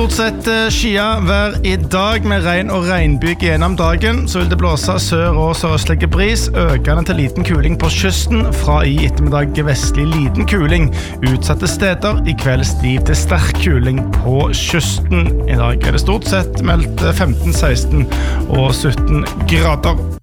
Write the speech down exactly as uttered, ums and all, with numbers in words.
stort sett skia vær I dag med regn og regnbyg gjennom dagen. Så vil det blåse sør- og sørøstlige bris, økende til liten kuling på kysten. Fra I ettermiddag vestlig liten kuling. Utsatte steder I kveld stiv til sterk kuling på kysten. I dag er det stort sett meldt femten, seksten og sytten grader.